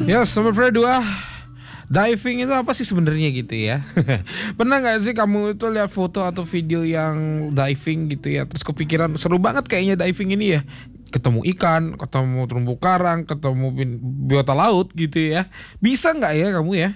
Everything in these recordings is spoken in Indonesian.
Ya, nomor dua, diving itu apa sih sebenarnya gitu ya? Pernah nggak sih kamu itu lihat foto atau video yang diving gitu ya? Terus kepikiran seru banget kayaknya diving ini ya. Ketemu ikan, ketemu terumbu karang, ketemu biota laut gitu ya. Bisa nggak ya kamu ya?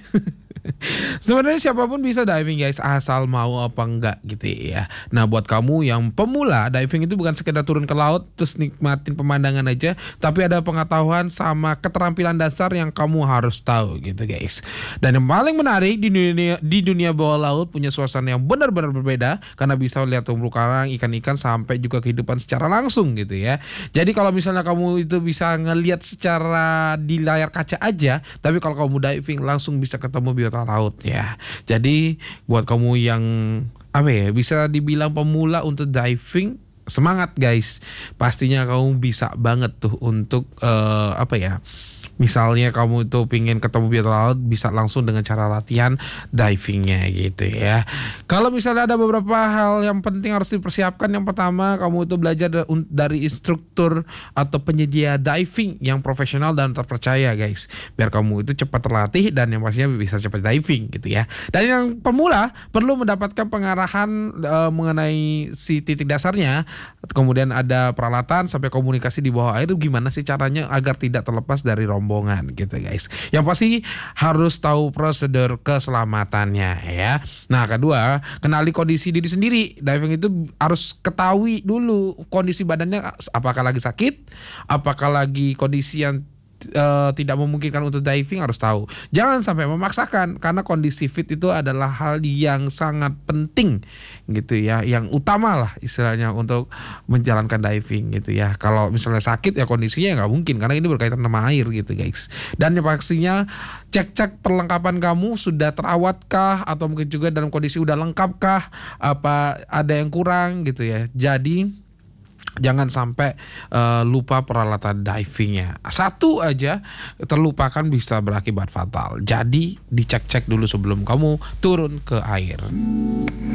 Sebenarnya siapapun bisa diving guys, asal mau apa enggak gitu ya. Nah buat kamu yang pemula, diving itu bukan sekedar turun ke laut terus nikmatin pemandangan aja, tapi ada pengetahuan sama keterampilan dasar yang kamu harus tahu gitu guys. Dan yang paling menarik di dunia bawah laut punya suasana yang benar-benar berbeda, karena bisa melihat terumbu karang, ikan-ikan, sampai juga kehidupan secara langsung gitu ya. Jadi kalau misalnya kamu itu bisa ngelihat secara di layar kaca aja, tapi kalau kamu diving langsung bisa ketemu biota laut ya. Jadi buat kamu yang apa ya, bisa dibilang pemula untuk diving, semangat guys. Pastinya kamu bisa banget tuh untuk apa ya, misalnya kamu itu pingin ketemu biota laut, bisa langsung dengan cara latihan divingnya gitu ya. Kalau misalnya ada beberapa hal yang penting harus dipersiapkan. Yang pertama, kamu itu belajar dari instruktur atau penyedia diving yang profesional dan terpercaya guys, biar kamu itu cepat terlatih dan yang pastinya bisa cepat diving gitu ya. Dan yang pemula perlu mendapatkan pengarahan mengenai si titik dasarnya, kemudian ada peralatan sampai komunikasi di bawah air itu gimana sih caranya agar tidak terlepas dari rombongan gitu guys. Yang pasti harus tahu prosedur keselamatannya ya. Nah kedua, kenali kondisi diri sendiri. Diving itu harus ketahui dulu kondisi badannya, apakah lagi sakit, apakah lagi kondisi yang tidak memungkinkan untuk diving, harus tahu. Jangan sampai memaksakan, karena kondisi fit itu adalah hal yang sangat penting gitu ya, yang utama lah istilahnya untuk menjalankan diving gitu ya. Kalau misalnya sakit ya kondisinya nggak mungkin, karena ini berkaitan sama air gitu guys. Dan yang pastinya cek perlengkapan kamu sudah terawatkah, atau mungkin juga dalam kondisi udah lengkapkah, apa ada yang kurang gitu ya. Jadi jangan sampai lupa peralatan divingnya. Satu aja terlupakan bisa berakibat fatal. Jadi dicek-cek dulu sebelum kamu turun ke air.